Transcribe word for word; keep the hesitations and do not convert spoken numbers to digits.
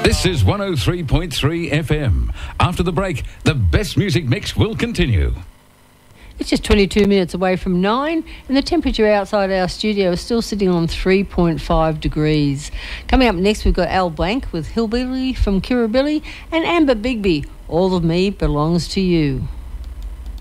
This is one oh three point three F M. After the break, the best music mix will continue. It's just twenty-two minutes away from nine, and the temperature outside our studio is still sitting on three point five degrees. Coming up next, we've got Al Blank with Hillbilly from Kirribilli and Amber Bigby, All of Me Belongs to You.